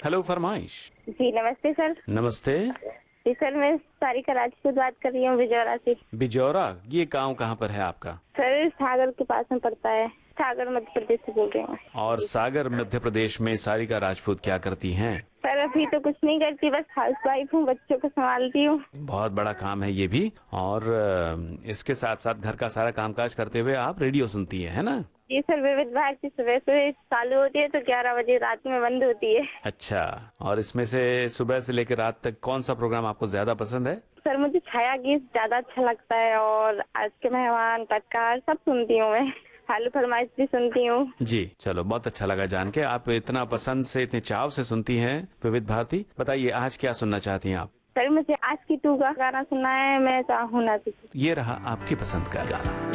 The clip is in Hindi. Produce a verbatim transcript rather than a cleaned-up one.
हेलो फरमाइश। जी नमस्ते सर। नमस्ते। जी सर, मैं सारिका राजपूत बात कर रही हूँ बिजौरा से। बिजौरा, ये गांव कहाँ पर है आपका? सर सागर के पास में पड़ता है। सागर मध्य प्रदेश से बोल रहे हैं। और सागर मध्य प्रदेश में सारिका राजपूत क्या करती हैं? सर अभी तो कुछ नहीं करती, बस हाउस वाइफ हूँ, बच्चों को संभालती हूँ। बहुत बड़ा काम है ये भी। और अ, इसके साथ साथ घर का सारा कामकाज करते हुए आप रेडियो सुनती हैं, है ना? जी सर, विविध भारती सुबह से चालू होती है तो ग्यारह बजे रात में बंद होती है। अच्छा। और इसमें से सुबह से लेकर रात तक कौन सा प्रोग्राम आपको ज्यादा पसंद है? सर मुझे छाया गीत ज्यादा अच्छा लगता है और आज के मेहमान पटकार सब सुनती हूँ मैं। आलू फरमाइश भी सुनती हूँ। जी चलो, बहुत अच्छा लगा जान के आप इतना पसंद से, इतने चाव से सुनती हैं विविध भारती। बताइए आज क्या सुनना चाहती हैं आप? सर मुझे आज की टू का गाना सुनना है, मैं चाहूँ ना तुझे। ये रहा आपकी पसंद का गाना।